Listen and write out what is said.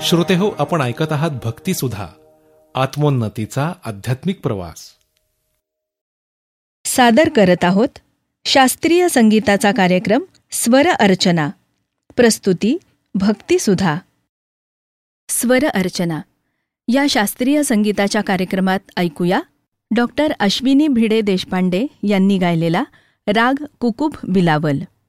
श्रोतेहो, आपण ऐकत आहात भक्तिसुधा, आत्मोन्नतीचा आध्यात्मिक प्रवास. सादर करत आहोत शास्त्रीय संगीताचा कार्यक्रम स्वर अर्चना. प्रस्तुती भक्तिसुधा. स्वर अर्चना या शास्त्रीय संगीताच्या कार्यक्रमात ऐकूया डॉक्टर अश्विनी भिडे देशपांडे यांनी गायलेला राग कुकुब बिलावल.